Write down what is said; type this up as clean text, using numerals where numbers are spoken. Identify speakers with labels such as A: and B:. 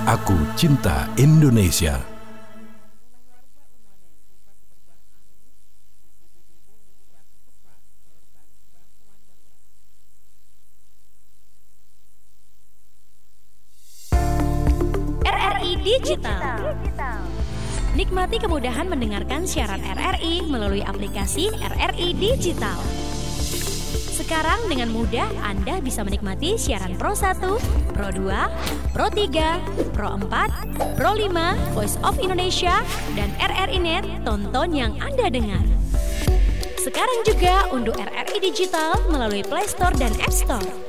A: Aku cinta Indonesia.
B: RRI Digital. Nikmati kemudahan mendengarkan siaran RRI melalui aplikasi RRI Digital. Sekarang dengan mudah Anda bisa menikmati siaran Pro 1, Pro 2, Pro 3, Pro 4, Pro 5, Voice of Indonesia, dan RRI Net, tonton yang Anda dengar. Sekarang juga unduh RRI Digital melalui Play Store dan App Store.